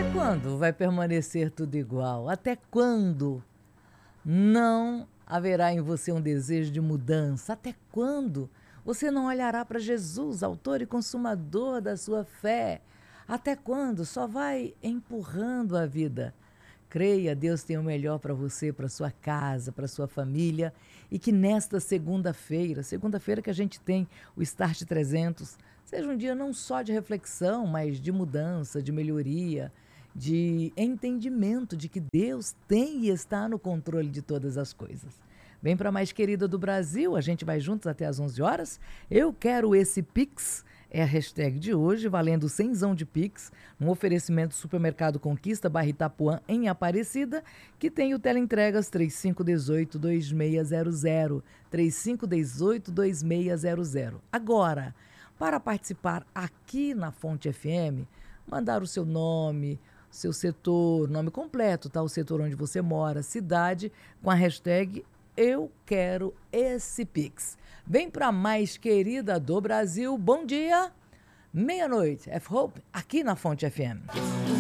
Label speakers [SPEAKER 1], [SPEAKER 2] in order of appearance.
[SPEAKER 1] Até quando vai permanecer tudo igual? Até quando não haverá em você um desejo de mudança? Até quando você não olhará para Jesus, autor e consumador da sua fé? Até quando só vai empurrando a vida? Creia, Deus tem o melhor para você, para sua casa, para sua família, e que nesta segunda-feira que a gente tem o Start 300, seja um dia não só de reflexão, mas de mudança, de melhoria, de entendimento de que Deus tem e está no controle de todas as coisas. Vem para a mais querida do Brasil, a gente vai juntos até às 11 horas. Eu quero esse Pix, é a hashtag de hoje, valendo 100zão de Pix, um oferecimento do Supermercado Conquista, bairro Itapuã, em Aparecida, que tem o teleentregas 3518-2600, 3518-2600. Agora, para participar aqui na Fonte FM, mandar o seu nome, seu setor, nome completo, tá? O setor onde você mora, cidade, com a hashtag Eu Quero Esse Pix. Vem para mais querida do Brasil. Bom dia, meia-noite, F-Hope, aqui na Fonte FM.